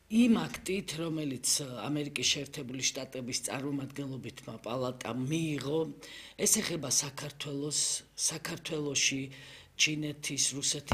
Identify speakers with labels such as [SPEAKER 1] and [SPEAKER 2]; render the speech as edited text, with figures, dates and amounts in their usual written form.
[SPEAKER 1] იმ აქტით, რომელიც ამერიკის შეერთებული შტატების წარმომადგენლობითმა პალატამ მიიღო, ეს ეხება საქართველოში ჩინეთის, რუსეთის